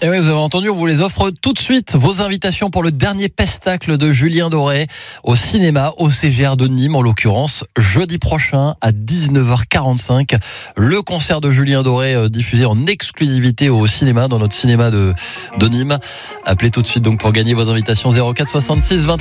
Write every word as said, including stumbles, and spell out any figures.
Et oui, vous avez entendu, on vous les offre tout de suite. Vos invitations pour le dernier pestacle de Julien Doré au cinéma, au C G R de Nîmes, en l'occurrence, jeudi prochain à dix-neuf heures quarante-cinq. Le concert de Julien Doré euh, diffusé en exclusivité au cinéma, dans notre cinéma de, de Nîmes. Appelez tout de suite donc pour gagner vos invitations zéro quatre soixante-six vingt-trois